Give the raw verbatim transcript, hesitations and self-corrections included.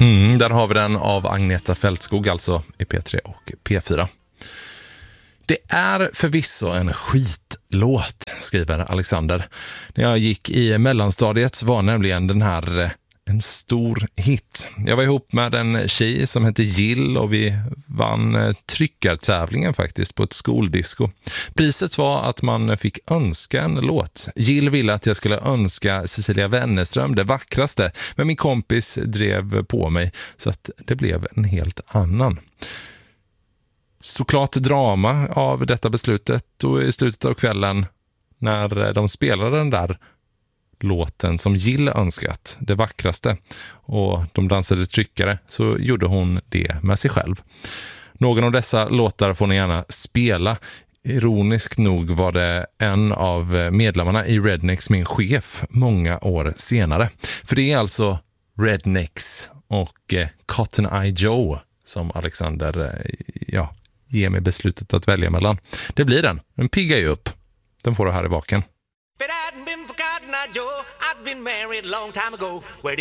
Mm, där har vi den av Agneta Fältskog, alltså i P tre och P fyra. Det är förvisso en skitlåt, skriver Alexander. När jag gick i mellanstadiet var nämligen den här en stor hit. Jag var ihop med en tjej som hette Jill och vi vann tryckartävlingen faktiskt på ett skoldisco. Priset var att man fick önska en låt. Jill ville att jag skulle önska Cecilia Wennerström det vackraste, men min kompis drev på mig så att det blev en helt annan. Såklart drama av detta beslutet, och i slutet av kvällen när de spelade den där låten som Jill önskat, det vackraste, och de dansade tryckare, så gjorde hon det med sig själv. Någon av dessa låtar får ni gärna spela. Ironiskt nog var det en av medlemmarna i Rednex min chef många år senare. För det är alltså Rednex och Cotton Eye Joe som Alexander ja, ger mig beslutet att välja mellan. Det blir den. Den piggar ju upp. Den får du här i vaken. If it hadn't been for Cotton Eye Joe, I'd been married a long time ago. Where